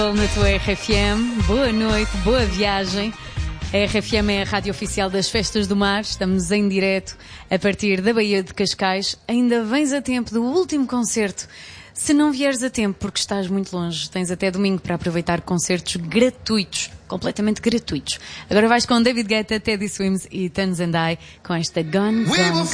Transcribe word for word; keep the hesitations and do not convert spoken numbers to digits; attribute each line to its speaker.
Speaker 1: Na tua R F M, boa noite, boa viagem. A R F M é a rádio oficial das Festas do Mar. Estamos em direto a partir da Baía de Cascais. Ainda vens a tempo do último concerto. Se não vieres a tempo, porque estás muito longe, tens até domingo para aproveitar concertos gratuitos, completamente gratuitos. Agora vais com David Guetta, Teddy Swims e Tunes and I com esta Gone, Gone, Gone.